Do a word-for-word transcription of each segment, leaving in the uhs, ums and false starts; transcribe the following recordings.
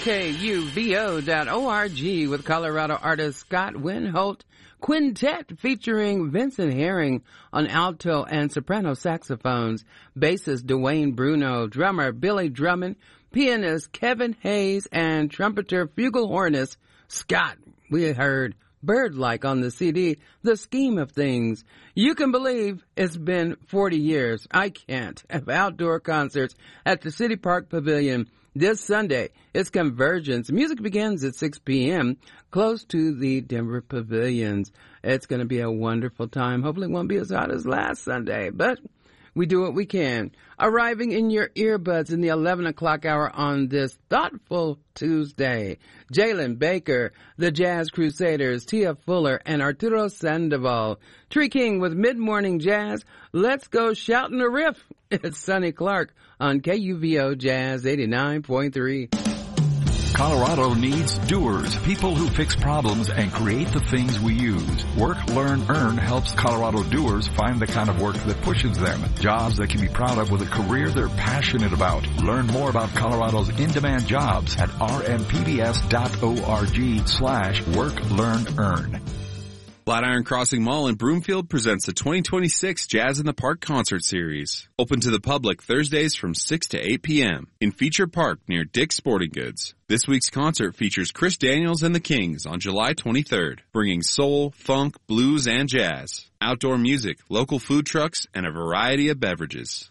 K U V O dot org with Colorado artist Scott Winholt Quintet featuring Vincent Herring on alto and soprano saxophones, bassist Dwayne Bruno, drummer Billy Drummond, pianist Kevin Hayes, and trumpeter flugelhornist Scott. We heard Bird-like on the C D, The Scheme of Things. You can believe it's been forty years. I can't. Have outdoor concerts at the City Park Pavilion this Sunday. It's Convergence. Music begins at six p.m. close to the Denver Pavilions. It's going to be a wonderful time. Hopefully it won't be as hot as last Sunday, but we do what we can. Arriving in your earbuds in the eleven o'clock hour on this thoughtful Tuesday, Jalen Baker, the Jazz Crusaders, Tia Fuller, and Arturo Sandoval. Tree King with Mid-Morning Jazz. Let's go shouting a riff. It's Sonny Clark on K U V O Jazz eighty-nine point three. Colorado needs doers, people who fix problems and create the things we use. Work, Learn, Earn helps Colorado doers find the kind of work that pushes them. Jobs they can be proud of with a career they're passionate about. Learn more about Colorado's in-demand jobs at r m p b s dot org slash work, learn, earn. Flatiron Crossing Mall in Broomfield presents the twenty twenty-six Jazz in the Park Concert Series. Open to the public Thursdays from six to eight p.m. in Feature Park near Dick's Sporting Goods. This week's concert features Chris Daniels and the Kings on July twenty-third, bringing soul, funk, blues, and jazz. Outdoor music, local food trucks, and a variety of beverages.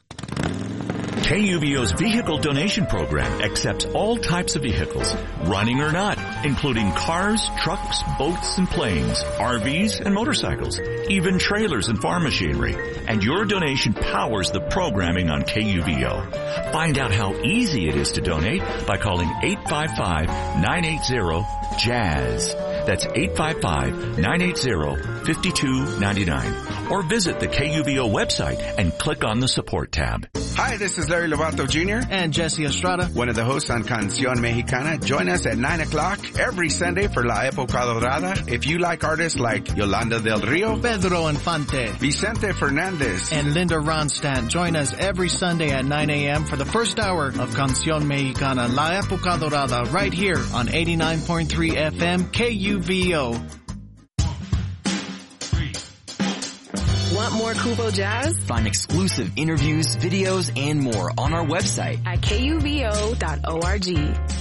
K U V O's vehicle donation program accepts all types of vehicles, running or not, including cars, trucks, boats, and planes, R Vs, and motorcycles, even trailers and farm machinery. And your donation powers the programming on K U V O. Find out how easy it is to donate by calling eight five five, nine eight zero, JAZZ. That's eight five five, nine eight zero, five two nine nine. Or visit the K U V O website and click on the support tab. Hi, this is Larry Lovato Junior And Jesse Estrada, one of the hosts on Canción Mexicana. Join us at nine o'clock every Sunday for La Época Dorada. If you like artists like Yolanda del Rio, Pedro Infante, Vicente Fernandez, and Linda Ronstadt, join us every Sunday at nine a.m. for the first hour of Canción Mexicana, La Época Dorada, right here on eighty-nine point three F M K U V O. Want more Kubo Jazz? Find exclusive interviews, videos, and more on our website at K U V O dot org.